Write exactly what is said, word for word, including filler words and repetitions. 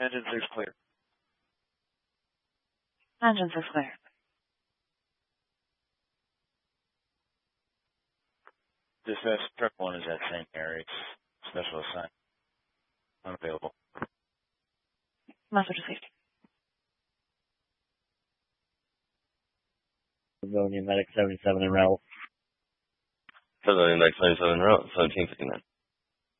Engine six clear. Engine six clear. Dispatch, truck one is at Saint Mary's. Special assign. Unavailable. Message received. Civilian Medic seventy-seven en route. Civilian Medic seventy-seven en route, seventeen fifty-nine.